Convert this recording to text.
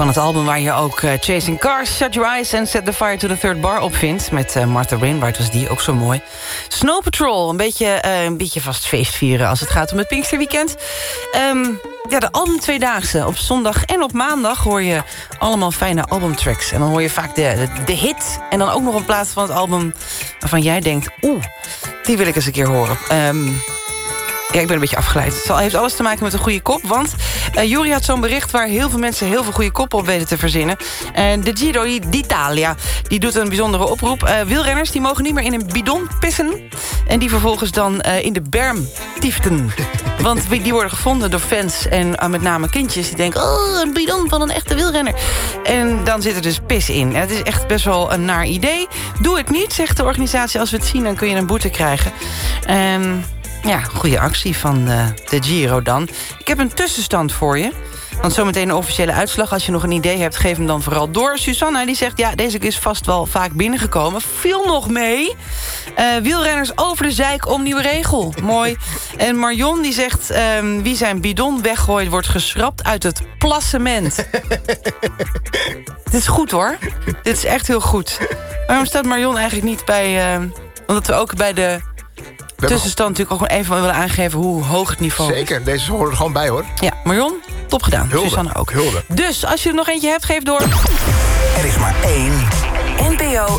Van het album waar je ook Chasing Cars, Shut Your Eyes en Set the Fire to the Third Bar op vindt. Met Martha Wainwright was die ook zo mooi. Snow Patrol, een beetje vast feest vieren als het gaat om het Pinksterweekend. De album tweedaagse. Op zondag en op maandag hoor je allemaal fijne albumtracks. En dan hoor je vaak de hit. En dan ook nog een plaats van het album waarvan jij denkt... die wil ik eens een keer horen. Ja, ik ben een beetje afgeleid. Het heeft alles te maken met een goede kop. Want Juri had zo'n bericht waar heel veel mensen heel veel goede koppen op weten te verzinnen. De Giro d'Italia die doet een bijzondere oproep. Wielrenners die mogen niet meer in een bidon pissen. En die vervolgens dan in de berm tieften. Want die worden gevonden door fans en met name kindjes. Die denken, een bidon van een echte wielrenner. En dan zit er dus pis in. En het is echt best wel een naar idee. Doe het niet, zegt de organisatie. Als we het zien, dan kun je een boete krijgen. Ja, goede actie van de Giro dan. Ik heb een tussenstand voor je. Want zometeen een officiële uitslag. Als je nog een idee hebt, geef hem dan vooral door. Susanna die zegt, ja, deze is vast wel vaak binnengekomen. Viel nog mee. Wielrenners over de zeik om nieuwe regel. Mooi. En Marion die zegt, wie zijn bidon weggooit wordt geschrapt uit het plassement. Dit is goed hoor. Dit is echt heel goed. Waarom staat Marion eigenlijk niet bij... omdat we ook bij de... tussenstand natuurlijk ook even willen aangeven hoe hoog het niveau is. Zeker, deze horen er gewoon bij, hoor. Ja, Marion, top gedaan. Hulde. Susanne ook. Hulde. Dus, als je er nog eentje hebt, geef door. Er is maar één NPO